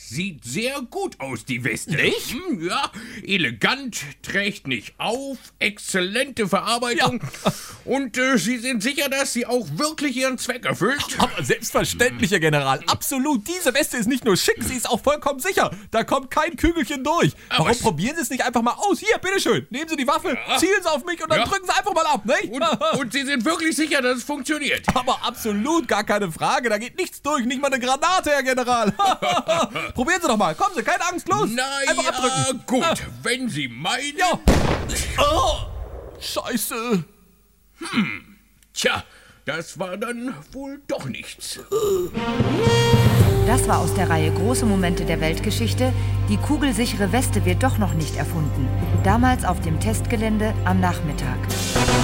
sieht sehr gut aus, die Weste. Nicht? Ja, elegant, trägt nicht auf, exzellente Verarbeitung. Ja. Und Sie sind sicher, dass sie auch wirklich ihren Zweck erfüllt? Aber selbstverständlich, Herr General. Absolut. Diese Weste ist nicht nur schick, sie ist auch vollkommen sicher. Da kommt kein Kügelchen durch. Warum probieren Sie es nicht einfach mal aus? Hier, bitteschön. Nehmen Sie die Waffe, zielen Sie auf mich und dann drücken Sie einfach mal ab, nicht? Und Sie sind wirklich sicher, dass es funktioniert? Aber absolut, gar keine Frage. Da geht nichts durch, nicht mal eine Granate, Herr General. Probieren Sie doch mal. Kommen Sie, keine Angst, los. Einfach abdrücken. Gut, wenn Sie meinen... Ja. Oh, Scheiße. Tja, das war dann wohl doch nichts. Das war aus der Reihe Große Momente der Weltgeschichte. Die kugelsichere Weste wird doch noch nicht erfunden. Damals auf dem Testgelände am Nachmittag.